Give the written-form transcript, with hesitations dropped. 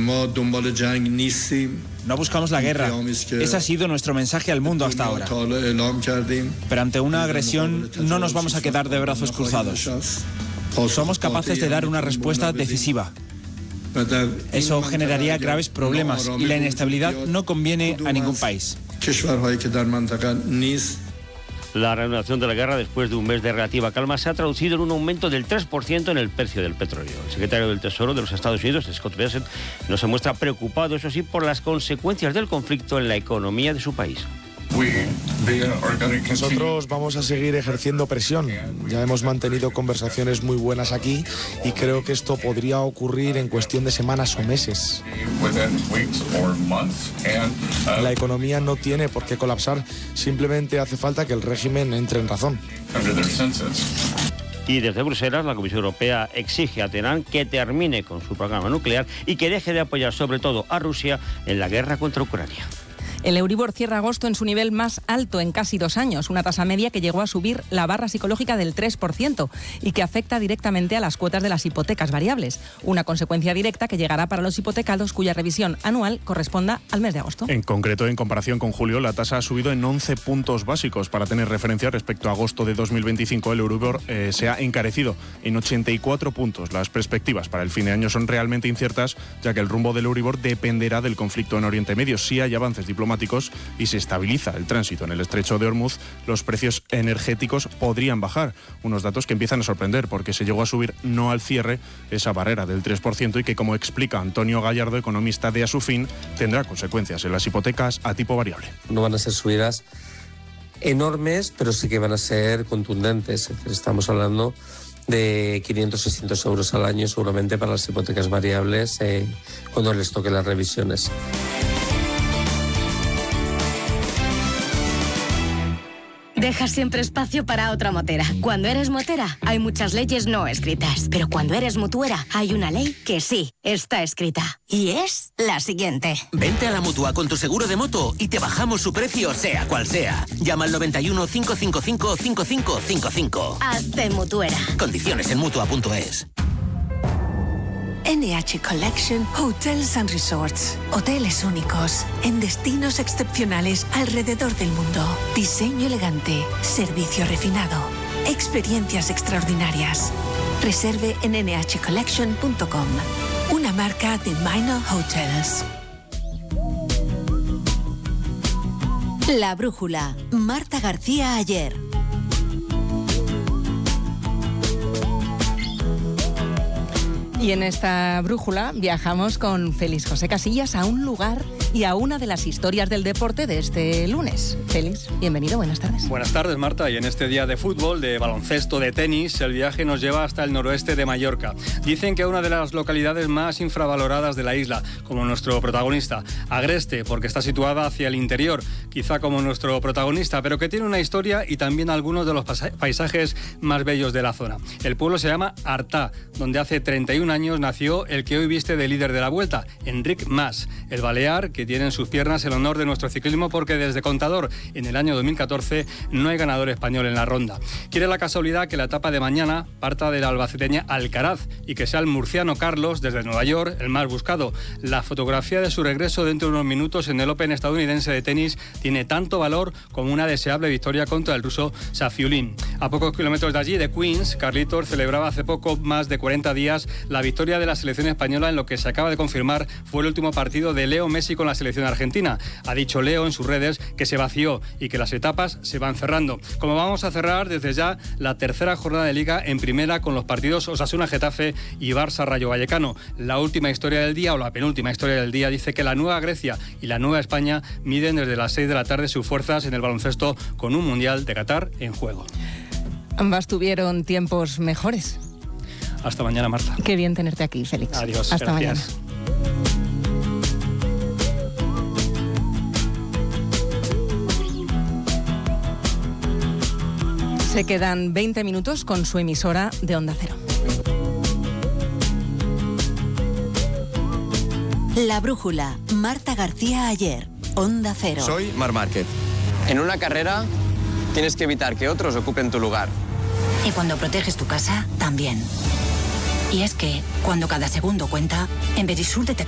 No buscamos la guerra. Ese ha sido nuestro mensaje al mundo hasta ahora. Pero ante una agresión no nos vamos a quedar de brazos cruzados. Somos capaces de dar una respuesta decisiva. Eso generaría graves problemas y la inestabilidad no conviene a ningún país. La reanudación de la guerra después de un mes de relativa calma se ha traducido en un aumento del 3% en el precio del petróleo. El secretario del Tesoro de los Estados Unidos, Scott Bessent, no se muestra preocupado, eso sí, por las consecuencias del conflicto en la economía de su país. Nosotros vamos a seguir ejerciendo presión. Ya hemos mantenido conversaciones muy buenas aquí y creo que esto podría ocurrir en cuestión de semanas o meses. La economía no tiene por qué colapsar, simplemente hace falta que el régimen entre en razón. Y desde Bruselas, la Comisión Europea exige a Teherán que termine con su programa nuclear y que deje de apoyar sobre todo a Rusia en la guerra contra Ucrania. El Euribor cierra agosto en su nivel más alto en casi 2 años, una tasa media que llegó a subir la barra psicológica del 3% y que afecta directamente a las cuotas de las hipotecas variables, una consecuencia directa que llegará para los hipotecados cuya revisión anual corresponda al mes de agosto. En concreto, en comparación con julio, la tasa ha subido en 11 puntos básicos. Para tener referencia respecto a agosto de 2025, el Euribor se ha encarecido en 84 puntos. Las perspectivas para el fin de año son realmente inciertas, ya que el rumbo del Euribor dependerá del conflicto en Oriente Medio. Si hay avances diplomáticos y se estabiliza el tránsito en el estrecho de Hormuz, los precios energéticos podrían bajar. Unos datos que empiezan a sorprender porque se llegó a subir no al cierre esa barrera del 3% y que, como explica Antonio Gallardo, economista de Asufin, tendrá consecuencias en las hipotecas a tipo variable. No van a ser subidas enormes, pero sí que van a ser contundentes. Estamos hablando de 500-600 euros al año seguramente para las hipotecas variables cuando les toque las revisiones. Deja siempre espacio para otra motera. Cuando eres motera, hay muchas leyes no escritas. Pero cuando eres mutuera, hay una ley que sí está escrita. Y es la siguiente. Vente a la Mutua con tu seguro de moto y te bajamos su precio, sea cual sea. Llama al 91 555 5555. Hazte mutuera. Condiciones en Mutua.es. NH Collection Hotels and Resorts. Hoteles únicos, en destinos excepcionales alrededor del mundo. Diseño elegante, servicio refinado, experiencias extraordinarias. Reserve en nhcollection.com. Una marca de Minor Hotels. La Brújula. Marta García Ayer. Y en esta brújula viajamos con Félix José Casillas a un lugar y a una de las historias del deporte de este lunes. Félix, bienvenido, buenas tardes. Buenas tardes, Marta. Y en este día de fútbol, de baloncesto, de tenis, el viaje nos lleva hasta el noroeste de Mallorca. Dicen que una de las localidades más infravaloradas de la isla, como nuestro protagonista. Agreste, porque está situada hacia el interior, quizá como nuestro protagonista, pero que tiene una historia y también algunos de los paisajes más bellos de la zona. El pueblo se llama Artà, donde hace 31 años nació el que hoy viste de líder de la Vuelta, Enric Mas, el balear que tiene en sus piernas el honor de nuestro ciclismo porque desde Contador en el año 2014 no hay ganador español en la ronda. Quiere la casualidad que la etapa de mañana parta de la albaceteña Alcaraz y que sea el murciano Carlos desde Nueva York el más buscado. La fotografía de su regreso dentro de unos minutos en el Open estadounidense de tenis tiene tanto valor como una deseable victoria contra el ruso Safiullin. A pocos kilómetros de allí, de Queens, Carlitos celebraba hace poco más de 40 días la victoria de la selección española en lo que se acaba de confirmar fue el último partido de Leo Messi con la selección argentina. Ha dicho Leo en sus redes que se vació y que las etapas se van cerrando. Como vamos a cerrar desde ya la tercera jornada de Liga en primera con los partidos Osasuna-Getafe y Barça-Rayo Vallecano. La última historia del día o la penúltima historia del día dice que la Nueva Grecia y la Nueva España miden desde las 6 de la tarde sus fuerzas en el baloncesto con un Mundial de Qatar en juego. Ambas tuvieron tiempos mejores. Hasta mañana, Marta. Qué bien tenerte aquí, Félix. Adiós. Hasta gracias. Mañana. Se quedan 20 minutos con su emisora de Onda Cero. La Brújula. Marta García Ayer. Onda Cero. Soy Marc Márquez. En una carrera tienes que evitar que otros ocupen tu lugar. Y cuando proteges tu casa, también. Y es que, cuando cada segundo cuenta, en Verisur detectamos